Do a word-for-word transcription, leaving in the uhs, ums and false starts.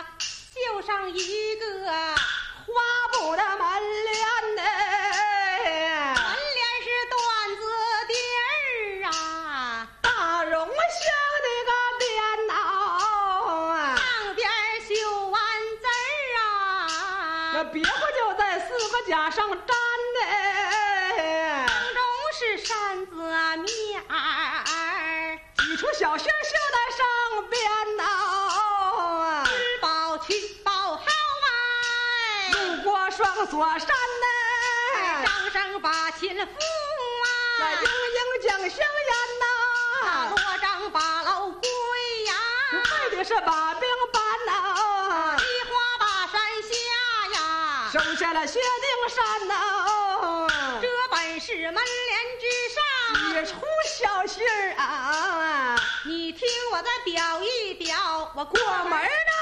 呀，绣上一个花布的门帘呢， 门帘是缎子底儿啊， 大绒香那个边呐， 上边绣完字儿啊， 那别个就在四个甲上粘呢， 当中是扇子面儿， 几处小星绣在上边呐， 吃饱去饱好买， 路过双锁山呢， 张生把琴夫啊， 那莺莺讲香烟呐， 罗章把楼归呀， 为的是把兵搬呐， 梨花把山下呀， 收下了薛丁山呐， 这本是门帘之上一出小信儿啊， 你听我再表一表，我过过门儿呢。